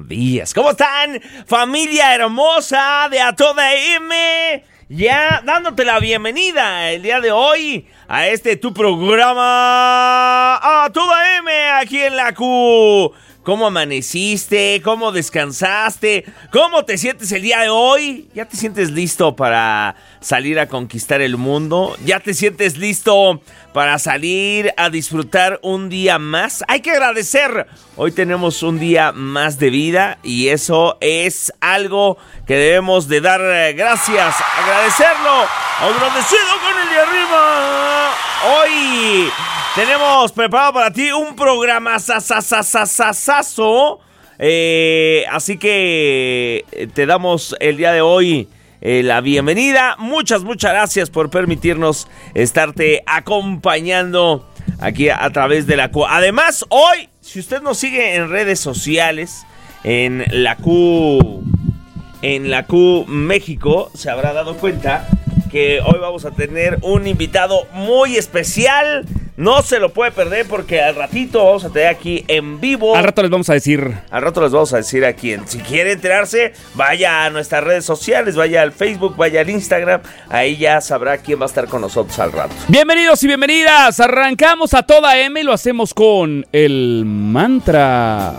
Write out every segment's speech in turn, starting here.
días. ¿Cómo están, familia hermosa de A Toda M? Ya dándote la bienvenida el día de hoy a este tu programa A Toda M aquí en la Q. ¿Cómo amaneciste? ¿Cómo descansaste? ¿Cómo te sientes el día de hoy? ¿Ya te sientes listo para salir a conquistar el mundo? ¿Ya te sientes listo para salir a disfrutar un día más? Hay que agradecer. Hoy tenemos un día más de vida y eso es algo que debemos de dar gracias. Agradecerlo. Agradecido con el de arriba. Hoy tenemos preparado para ti un programa sasasasasasazo. Así que te damos el día de hoy la bienvenida. Muchas gracias por permitirnos estarte acompañando aquí a través de la Q. Además, hoy, si usted nos sigue en redes sociales, en la Q México, se habrá dado cuenta que hoy vamos a tener un invitado muy especial. No se lo puede perder porque al ratito vamos a tener aquí en vivo. Al rato les vamos a decir. A quién. Si quiere enterarse, vaya a nuestras redes sociales, vaya al Facebook, vaya al Instagram. Ahí ya sabrá quién va a estar con nosotros al rato. Bienvenidos y bienvenidas. Arrancamos A Toda M y lo hacemos con el mantra.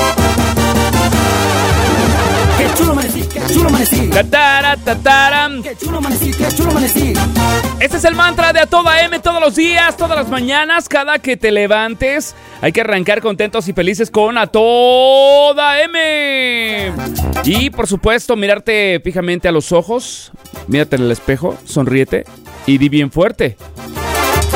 ¡Qué chulo amanecí! ¡Qué chulo amanecí! Tatara, tataram. ¡Qué chulo amanecí! ¡Qué chulo amanecí! Este es el mantra de A Toda M todos los días, todas las mañanas, cada que te levantes. Hay que arrancar contentos y felices con A Toda M. Y por supuesto, mirarte fijamente a los ojos. Mírate en el espejo, sonríete y di bien fuerte.